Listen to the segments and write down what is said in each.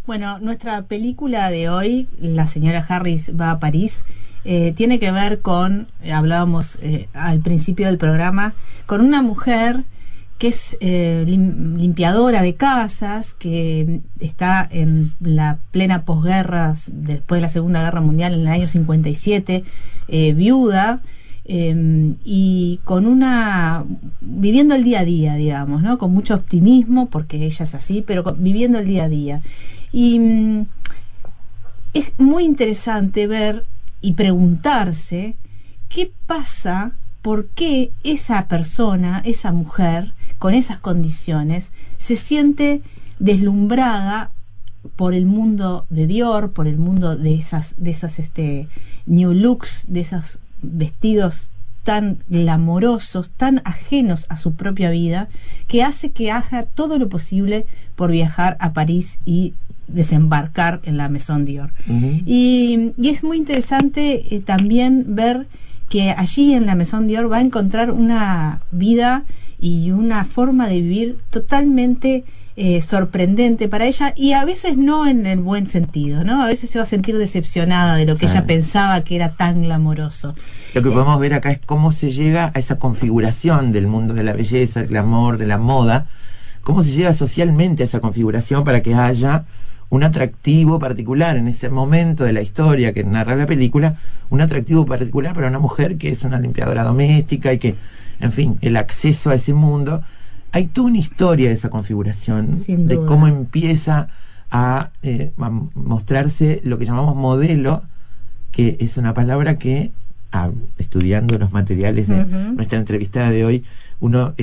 Bueno, nuestra película de hoy, La señora Harris va a París, tiene que ver con, hablábamos al principio del programa, con una mujer que es limpiadora de casas, que está en la plena posguerra, después de la Segunda Guerra Mundial, en el año 57, viuda, y viviendo el día a día, digamos, ¿no? Con mucho optimismo, porque ella es así, pero viviendo el día a día. Y es muy interesante ver y preguntarse qué pasa, por qué esa persona, esa mujer, con esas condiciones, se siente deslumbrada por el mundo de Dior, por el mundo de esas new looks, de esos vestidos tan glamorosos, tan ajenos a su propia vida, que hace que haga todo lo posible por viajar a París y desembarcar en la Maison Dior. Uh-huh. Y es muy interesante también ver que allí en la Maison Dior va a encontrar una vida y una forma de vivir totalmente sorprendente para ella, y a veces no en el buen sentido, ¿no? A veces se va a sentir decepcionada de lo que ella pensaba que era tan glamoroso. Lo que podemos ver acá es cómo se llega a esa configuración del mundo de la belleza, el glamour, de la moda, cómo se llega socialmente a esa configuración para que haya un atractivo particular en ese momento de la historia que narra la película, un atractivo particular para una mujer que es una limpiadora doméstica y que, en fin, el acceso a ese mundo. Hay toda una historia de esa configuración, de cómo empieza a mostrarse lo que llamamos modelo, que es una palabra que, estudiando los materiales de nuestra entrevistada de hoy, uno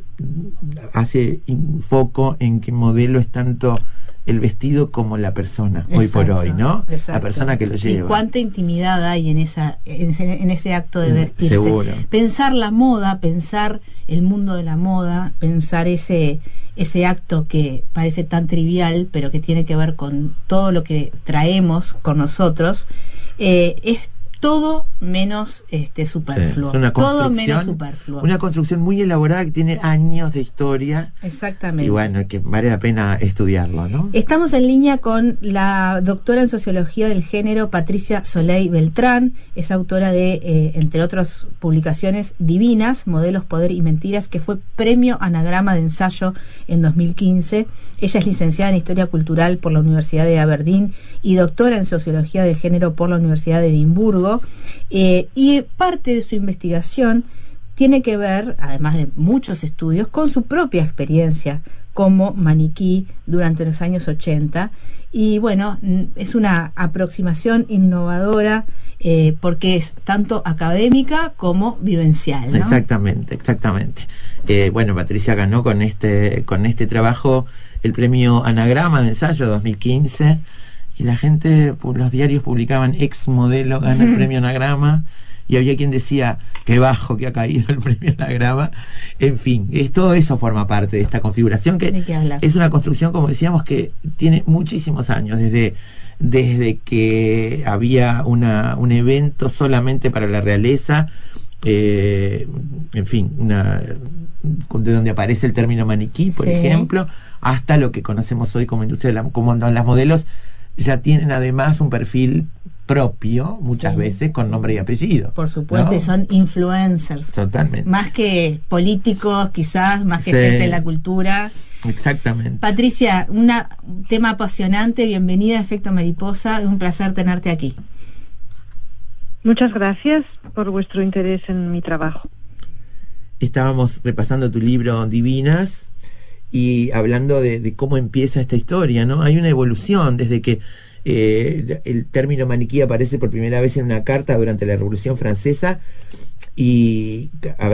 hace foco en que modelo es tanto el vestido como la persona, hoy por hoy, ¿no? Exacto. La persona que lo lleva. Y cuánta intimidad hay en ese acto de vestirse. Seguro. Pensar la moda, pensar el mundo de la moda, pensar ese acto que parece tan trivial, pero que tiene que ver con todo lo que traemos con nosotros, es todo menos superfluo. Todo menos superfluo. Una construcción muy elaborada que tiene años de historia. Exactamente. Y bueno, que vale la pena estudiarlo, ¿no? Estamos en línea con la doctora en Sociología del Género, Patricia Soley Beltrán. Es autora de, entre otras publicaciones, Divinas, Modelos, Poder y Mentiras, que fue Premio Anagrama de Ensayo en 2015. Ella es licenciada en Historia Cultural por la Universidad de Aberdeen y doctora en Sociología del Género por la Universidad de Edimburgo. Y parte de su investigación tiene que ver, además de muchos estudios, con su propia experiencia como maniquí durante los años 80. Y bueno, es una aproximación innovadora porque es tanto académica como vivencial, ¿no? Exactamente. Bueno, Patricia ganó con este trabajo el premio Anagrama de Ensayo 2015. Y la gente, los diarios publicaban ex modelo gana el premio Anagrama, y había quien decía qué bajo que ha caído el premio Anagrama. En fin, todo eso forma parte de esta configuración, que es una construcción, como decíamos, que tiene muchísimos años, desde que había un evento solamente para la realeza, en fin, de donde aparece el término maniquí, por ejemplo, hasta lo que conocemos hoy como industria, como las modelos ya tienen además un perfil propio, muchas veces con nombre y apellido. Por supuesto, ¿no? Y son influencers. Totalmente. Más que políticos, quizás, más que gente de la cultura. Exactamente. Patricia, un tema apasionante. Bienvenida a Efecto Mariposa. Es un placer tenerte aquí. Muchas gracias por vuestro interés en mi trabajo. Estábamos repasando tu libro Divinas y hablando de cómo empieza esta historia, ¿no? Hay una evolución desde que el término maniquí aparece por primera vez en una carta durante la Revolución Francesa, y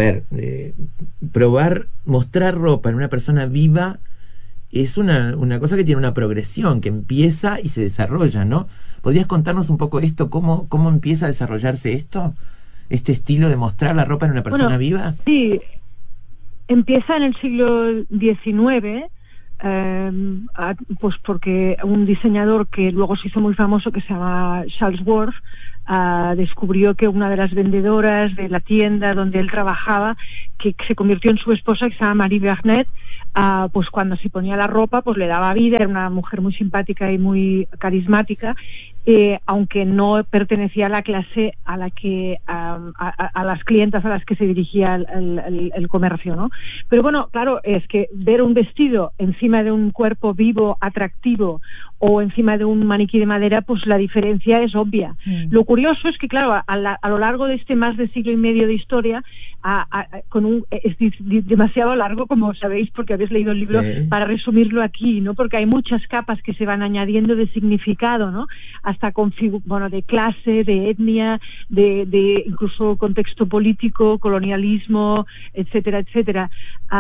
mostrar ropa en una persona viva es una cosa que tiene una progresión, que empieza y se desarrolla, ¿no? ¿Podrías contarnos un poco esto? ¿Cómo empieza a desarrollarse esto? ¿Este estilo de mostrar la ropa en una persona viva? Sí. Empieza en el siglo XIX pues porque un diseñador que luego se hizo muy famoso, que se llama Charles Worth, descubrió que una de las vendedoras de la tienda donde él trabajaba, que se convirtió en su esposa, que se llama Marie Bernet, pues cuando se ponía la ropa pues le daba vida, era una mujer muy simpática y muy carismática, aunque no pertenecía a la clase a la que a las clientas a las que se dirigía el comercio, ¿no? Pero bueno, claro, es que ver un vestido encima de un cuerpo vivo, atractivo, o encima de un maniquí de madera, pues la diferencia es obvia. Lo curioso es que, claro, a lo largo de este más de siglo y medio de historia, es demasiado largo, como sabéis, porque habéis leído el libro, sí, para resumirlo aquí, ¿no? Porque hay muchas capas que se van añadiendo de significado, ¿no? Hasta de clase, de etnia, de incluso contexto político, colonialismo, etcétera, etcétera.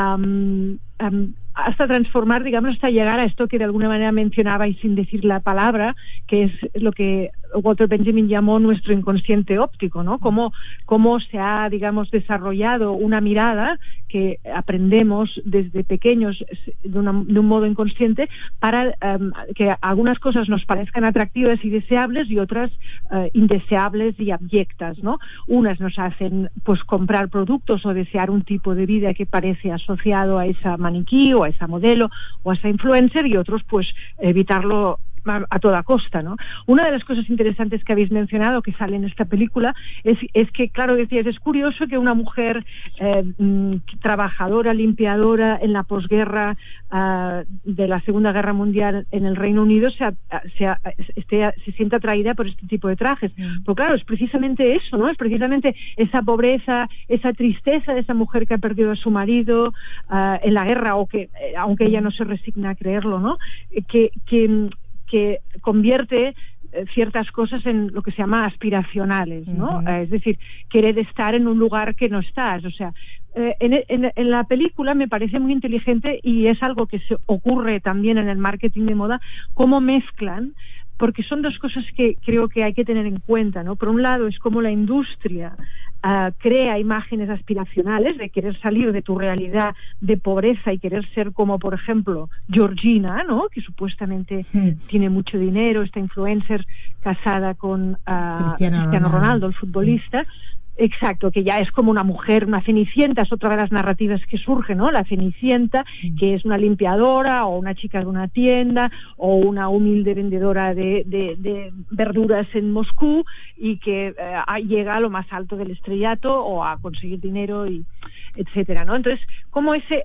Hasta transformar, digamos, hasta llegar a esto que de alguna manera mencionabais sin decir la palabra, que es lo que Walter Benjamin llamó nuestro inconsciente óptico, ¿no? Cómo se ha, digamos, desarrollado una mirada que aprendemos desde pequeños de un modo inconsciente para que algunas cosas nos parezcan atractivas y deseables y otras indeseables y abyectas, ¿no? Unas nos hacen pues comprar productos o desear un tipo de vida que parece asociado a esa maniquí o a esa modelo o a esa influencer, y otros pues evitarlo a toda costa, ¿no? Una de las cosas interesantes que habéis mencionado que sale en esta película es que, claro, decías, es curioso que una mujer trabajadora, limpiadora en la posguerra de la Segunda Guerra Mundial en el Reino Unido se sienta atraída por este tipo de trajes. Pero claro, es precisamente eso, ¿no? Es precisamente esa pobreza, esa tristeza de esa mujer que ha perdido a su marido en la guerra, o que, aunque ella no se resigna a creerlo, ¿no? Que convierte ciertas cosas en lo que se llama aspiracionales, ¿no? Es decir, querer estar en un lugar que no estás. O sea, en la película me parece muy inteligente, y es algo que se ocurre también en el marketing de moda, cómo mezclan, porque son dos cosas que creo que hay que tener en cuenta, ¿no? Por un lado es como la industria crea imágenes aspiracionales de querer salir de tu realidad de pobreza y querer ser como, por ejemplo, Georgina, ¿no? Que supuestamente tiene mucho dinero, esta influencer casada con Cristiano Ronaldo, el futbolista. Sí. Exacto, que ya es como una mujer, una cenicienta, es otra de las narrativas que surge, ¿no? La cenicienta, que es una limpiadora o una chica de una tienda o una humilde vendedora de verduras en Moscú, y que llega a lo más alto del estrellato o a conseguir dinero, y etcétera, ¿no? Entonces, como ese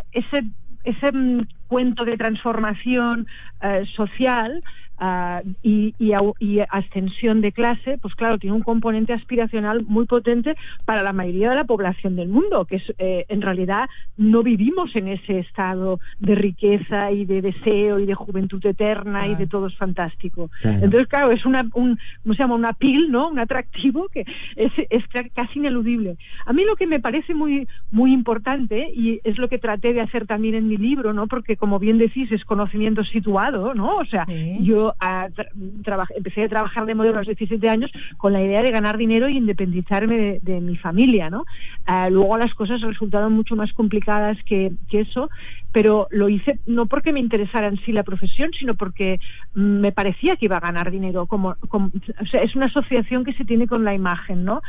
cuento de transformación social y ascensión de clase, pues claro, tiene un componente aspiracional muy potente para la mayoría de la población del mundo, que es en realidad no vivimos en ese estado de riqueza y de deseo y de juventud eterna y de todo es fantástico. Claro. Entonces, claro, es ¿cómo se llama? Un appeal, ¿no? Un atractivo que es casi ineludible. A mí lo que me parece muy, muy importante, y es lo que traté de hacer también en mi libro, ¿no? Porque, como bien decís, es conocimiento situado, ¿no? O sea, sí. Yo empecé a trabajar de modelo a los 17 años con la idea de ganar dinero y independizarme de mi familia, ¿no? Luego las cosas resultaron mucho más complicadas que eso, pero lo hice no porque me interesara en sí la profesión, sino porque me parecía que iba a ganar dinero. O sea, es una asociación que se tiene con la imagen, ¿no?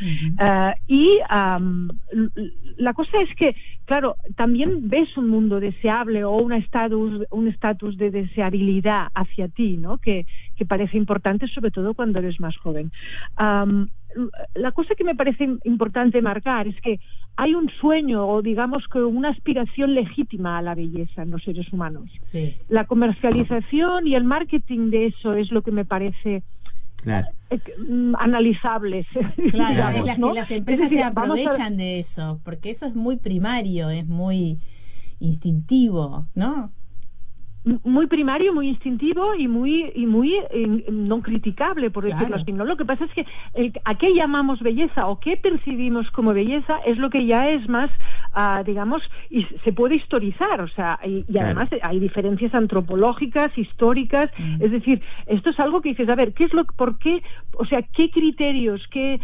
La cosa es que, claro, también ves un mundo deseable o un estatus de deseabilidad hacia ti, ¿no? Que parece importante, sobre todo cuando eres más joven. La cosa que me parece importante marcar es que hay un sueño, o digamos que una aspiración legítima a la belleza en los seres humanos. Sí. La comercialización y el marketing de eso es lo que me parece analizable. Claro, digamos, ¿no? Las empresas se aprovechan de eso, porque eso es muy primario, es muy instintivo, ¿no? Muy primario, muy instintivo y muy no criticable, por decirlo así, ¿no? Lo que pasa es que a qué llamamos belleza o qué percibimos como belleza es lo que ya es más, digamos, y se puede historizar, o sea, y además hay diferencias antropológicas, históricas, es decir, esto es algo que dices, a ver, ¿por qué, o sea, qué criterios, qué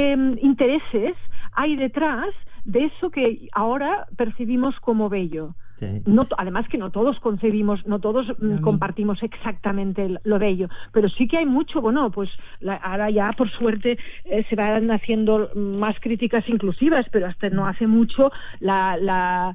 intereses hay detrás de eso que ahora percibimos como bello? Sí. Además que no todos concebimos, no todos compartimos exactamente lo bello, pero sí que hay mucho, bueno, pues ahora ya por suerte se van haciendo más críticas inclusivas, pero hasta no hace mucho la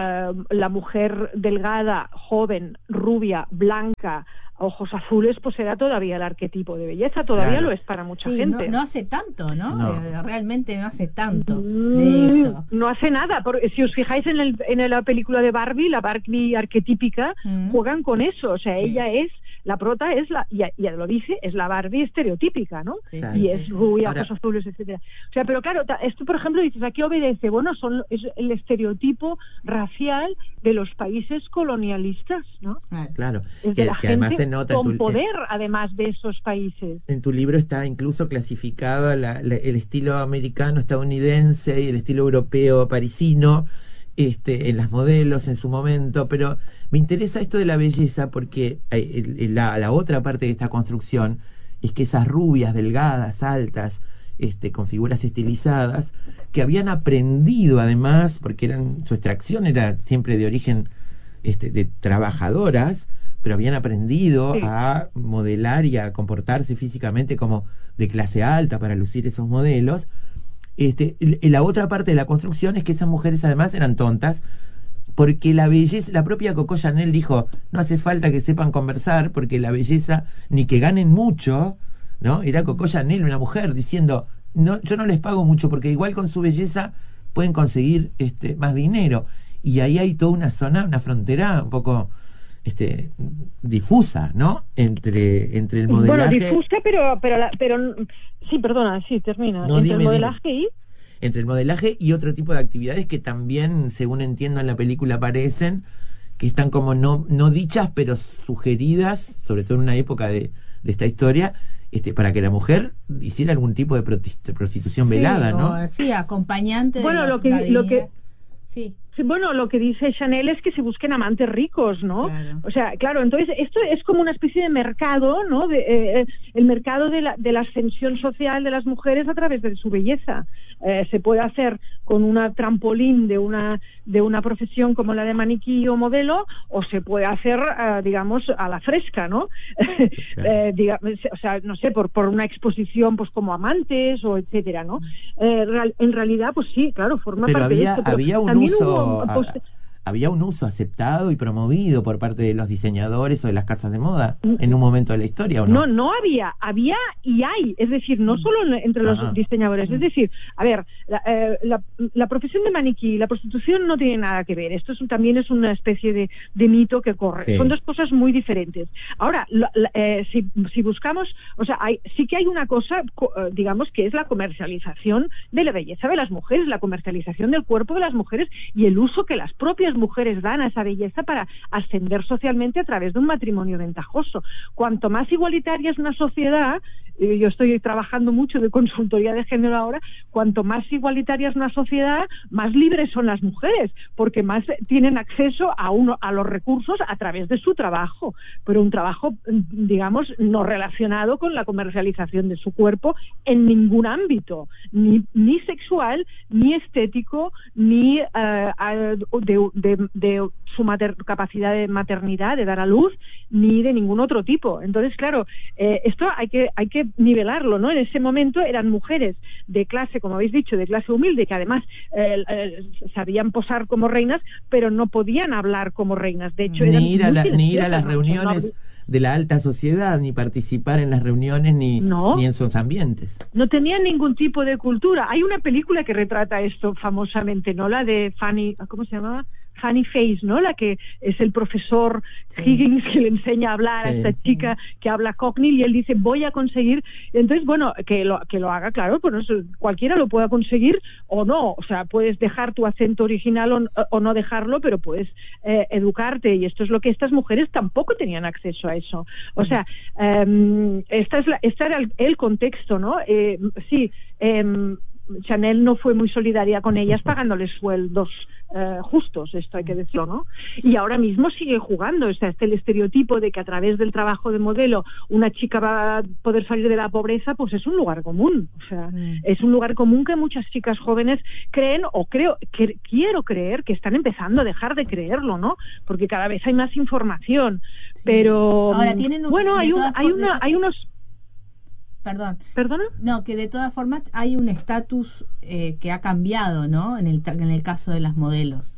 mujer delgada, joven, rubia, blanca, ojos azules, pues era todavía el arquetipo de belleza, todavía lo es para mucha gente. No hace tanto, ¿no? Realmente no hace tanto de eso. No hace nada, porque si os fijáis en la película de Barbie, la Barbie arquetípica, juegan con eso, o sea, ella es, la prota es ya lo dice, es la Barbie estereotípica, ¿no? Y es rubia, ojos azules, etcétera. O sea, pero claro, esto por ejemplo dices, ¿a qué obedece? Bueno, es el estereotipo racial de los países colonialistas, ¿no? Claro, es de la que gente además se nota con poder, además de esos países. En tu libro está incluso clasificado el estilo americano estadounidense y el estilo europeo parisino, en las modelos en su momento, pero me interesa esto de la belleza porque la otra parte de esta construcción es que esas rubias delgadas, altas, con figuras estilizadas, que habían aprendido además, porque su extracción era siempre de origen de trabajadoras, pero habían aprendido a modelar y a comportarse físicamente como de clase alta para lucir esos modelos. La otra parte de la construcción es que esas mujeres además eran tontas, porque la belleza, la propia Coco Chanel dijo, no hace falta que sepan conversar, porque la belleza, ni que ganen mucho, ¿no? Era Coco Chanel, una mujer, diciendo, no, yo no les pago mucho, porque igual con su belleza pueden conseguir más dinero. Y ahí hay toda una zona, una frontera un poco difusa, ¿no? Entre el modelaje. Bueno, difusa, pero sí, perdona, sí, termina. No, entre el modelaje y entre el modelaje y otro tipo de actividades que también, según entiendo en la película, aparecen, que están como no dichas, pero sugeridas, sobre todo en una época de esta historia, para que la mujer hiciera algún tipo de prostitución velada, ¿no? Sí, acompañante. Bueno, lo que sí. Bueno, lo que dice Chanel es que se busquen amantes ricos, ¿no? Claro. O sea, claro, entonces esto es como una especie de mercado, ¿no? El mercado de la ascensión social de las mujeres a través de su belleza. Se puede hacer con una trampolín de una profesión como la de maniquí o modelo, o se puede hacer, digamos, a la fresca, ¿no? O sea, no sé, por una exposición, pues como amantes o etcétera, ¿no? En realidad, pues sí, claro, forma parte de esto. Pero había un uso. Había un uso aceptado y promovido por parte de los diseñadores o de las casas de moda en un momento de la historia, ¿o no? No había y hay, es decir, no solo entre los diseñadores, es decir, a ver, la profesión de maniquí y la prostitución no tiene nada que ver, esto también es una especie de mito que corre, son dos cosas muy diferentes. Ahora, si buscamos, o sea, sí que hay una cosa, digamos, que es la comercialización de la belleza de las mujeres, la comercialización del cuerpo de las mujeres y el uso que las propias mujeres dan a esa belleza para ascender socialmente a través de un matrimonio ventajoso. Cuanto más igualitaria es una sociedad, yo estoy trabajando mucho de consultoría de género ahora, cuanto más igualitaria es una sociedad, más libres son las mujeres, porque más tienen acceso a los recursos a través de su trabajo, pero un trabajo, digamos, no relacionado con la comercialización de su cuerpo en ningún ámbito, ni sexual, ni estético, ni de su capacidad de maternidad, de dar a luz, ni de ningún otro tipo. Entonces, claro, esto hay que nivelarlo, ¿no? En ese momento eran mujeres de clase, como habéis dicho, de clase humilde, que además sabían posar como reinas, pero no podían hablar como reinas. De hecho, ni ir a las reuniones de la alta sociedad, ni participar en las reuniones, ni en sus ambientes. No tenían ningún tipo de cultura. Hay una película que retrata esto famosamente, ¿no? La de Fanny, ¿cómo se llamaba? Funny Face, ¿no? La que es el profesor Higgins que le enseña a hablar a esta chica que habla Cockney y él dice, voy a conseguir. Entonces, bueno, que lo haga, claro, pues cualquiera lo pueda conseguir o no. O sea, puedes dejar tu acento original o no dejarlo, pero puedes educarte. Y esto es lo que estas mujeres tampoco tenían acceso a eso. O sea, este era el contexto, ¿no? Chanel no fue muy solidaria con ellas pagándoles sueldos justos, esto hay que decirlo, ¿no? Y ahora mismo sigue jugando, o sea, el estereotipo de que a través del trabajo de modelo una chica va a poder salir de la pobreza, pues es un lugar común, o sea, es un lugar común que muchas chicas jóvenes creen, o quiero creer que están empezando a dejar de creerlo, ¿no? Porque cada vez hay más información, pero ahora tienen hay unos ¿Perdona? No, que de todas formas hay un estatus que ha cambiado, ¿no? En el caso de las modelos.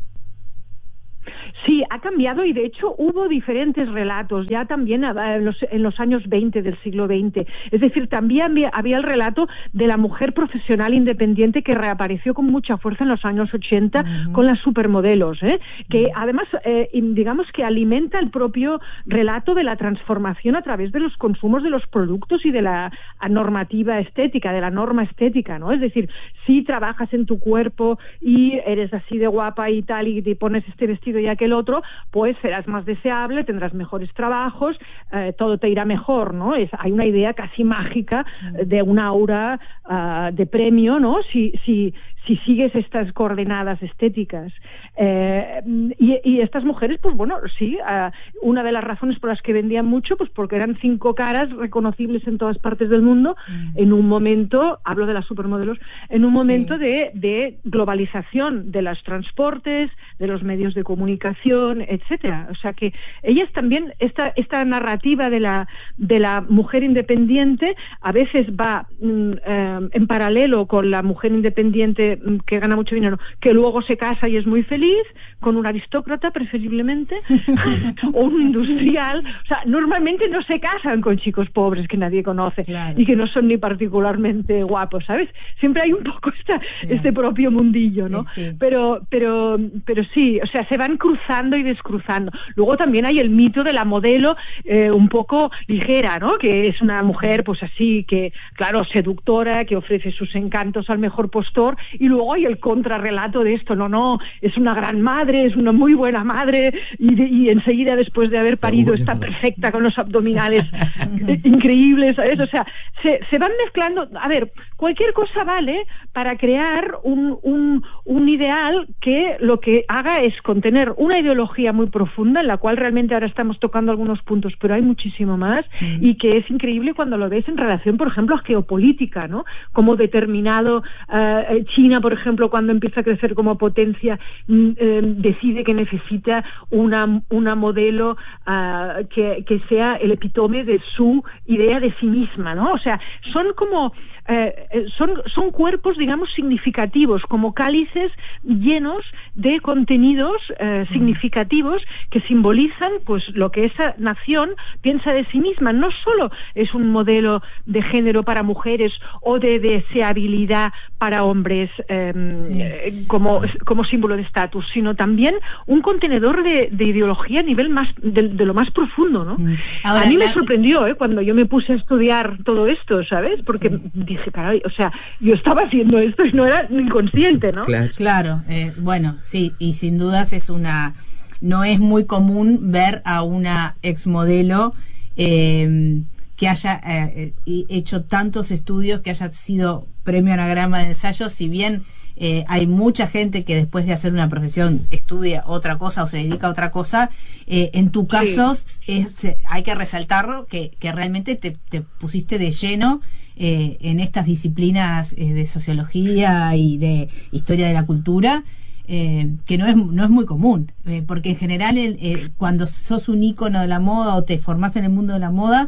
Sí, ha cambiado y de hecho hubo diferentes relatos ya también en los años 20 del siglo XX. Es decir, también había el relato de la mujer profesional independiente que reapareció con mucha fuerza en los años 80 con las supermodelos, que además, digamos que alimenta el propio relato de la transformación a través de los consumos de los productos y de la normativa estética, de la norma estética, ¿no? Es decir, si trabajas en tu cuerpo y eres así de guapa y tal y te pones este vestido y aquel otro, pues serás más deseable, tendrás mejores trabajos, todo te irá mejor, ¿no? Hay una idea casi mágica de un aura de premio, ¿no? Si sigues estas coordenadas estéticas. Y estas mujeres, pues bueno, sí, una de las razones por las que vendían mucho, pues porque eran 5 caras reconocibles en todas partes del mundo, en un momento, hablo de las supermodelos, en un momento de globalización de los transportes, de los medios de comunicación, etcétera. O sea que ellas también, esta narrativa de la mujer independiente a veces va en paralelo con la mujer independiente que gana mucho dinero, que luego se casa y es muy feliz, con un aristócrata preferiblemente, o un industrial. O sea, normalmente no se casan con chicos pobres que nadie conoce, claro, y que no son ni particularmente guapos, ¿sabes? Siempre hay un poco este propio mundillo, ¿no? Sí. Pero sí, o sea, se van cruzando y descruzando. Luego también hay el mito de la modelo un poco ligera, ¿no? Que es una mujer, pues así, que, claro, seductora, que ofrece sus encantos al mejor postor, y luego hay el contrarrelato de esto, no, es una gran madre, es una muy buena madre, y enseguida después de haber parido está perfecta con los abdominales increíbles, ¿sabes? O sea, se van mezclando. A ver, cualquier cosa vale para crear un ideal que lo que haga es contener una ideología muy profunda, en la cual realmente ahora estamos tocando algunos puntos, pero hay muchísimo más, y que es increíble cuando lo ves en relación, por ejemplo, a geopolítica, ¿no? Como determinado China, por ejemplo, cuando empieza a crecer como potencia, decide que necesita una modelo que sea el epítome de su idea de sí misma, ¿no? O sea, son como son cuerpos, digamos, significativos, como cálices llenos de contenidos significativos que simbolizan, pues, lo que esa nación piensa de sí misma. No solo es un modelo de género para mujeres o de deseabilidad para hombres como símbolo de estatus, sino también un contenedor de ideología a nivel más de lo más profundo, ¿no? Ahora, a mí me sorprendió cuando yo me puse a estudiar todo esto, ¿sabes? Porque dije, caray, o sea, yo estaba haciendo esto y no era inconsciente, ¿no? Claro, bueno, sí, y sin dudas no es muy común ver a una exmodelo que haya hecho tantos estudios, que haya sido premio Anagrama de Ensayo. Si bien hay mucha gente que después de hacer una profesión estudia otra cosa o se dedica a otra cosa, en tu caso hay que resaltarlo, que realmente te pusiste de lleno en estas disciplinas de sociología y de historia de la cultura, que no es muy común, porque en general cuando sos un ícono de la moda o te formás en el mundo de la moda,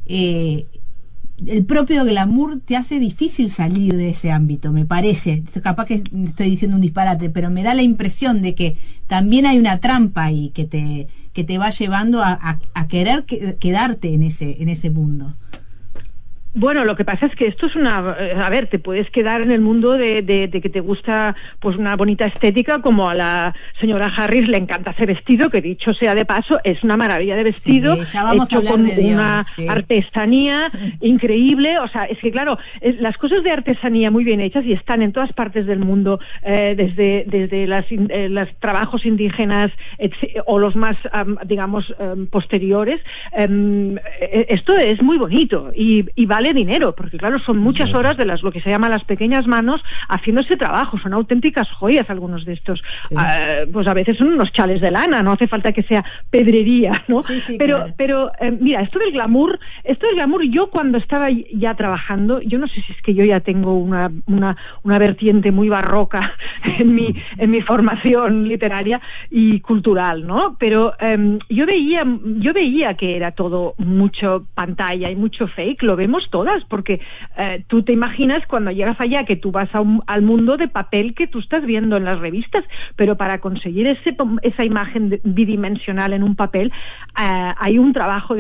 el propio glamour te hace difícil salir de ese ámbito, me parece. Capaz que estoy diciendo un disparate, pero me da la impresión de que también hay una trampa ahí que te va llevando a querer quedarte en ese mundo. Bueno, lo que pasa es que esto es a ver, te puedes quedar en el mundo de que te gusta, pues, una bonita estética, como a la señora Harris le encanta ese vestido, que dicho sea de paso, es una maravilla de vestido, hecho con una artesanía increíble. O sea, es que claro, las cosas de artesanía muy bien hechas, y están en todas partes del mundo, desde los trabajos indígenas o los más, digamos, posteriores, esto es muy bonito y vale vale dinero, porque claro, son muchas horas de lo que se llama las pequeñas manos haciendo ese trabajo, son auténticas joyas algunos de estos. Sí. Pues a veces son unos chales de lana, no hace falta que sea pedrería, ¿no? Sí, pero mira, esto del glamour, yo cuando estaba ya trabajando, yo no sé si es que yo ya tengo una vertiente muy barroca en mi formación literaria y cultural, ¿no? Pero yo veía que era todo mucho pantalla y mucho fake, lo vemos todas, porque tú te imaginas cuando llegas allá que tú vas al mundo de papel que tú estás viendo en las revistas, pero para conseguir esa imagen bidimensional en un papel hay un trabajo